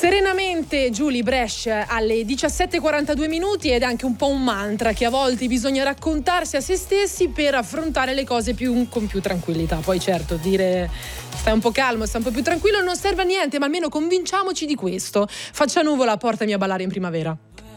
Serenamente Julie Bresch alle 17:42 minuti, ed è anche un po' un mantra che a volte bisogna raccontarsi a se stessi per affrontare le cose con più tranquillità. Poi certo, dire stai un po' calmo, stai un po' più tranquillo non serve a niente, ma almeno convinciamoci di questo. Faccia nuvola, portami a ballare in primavera.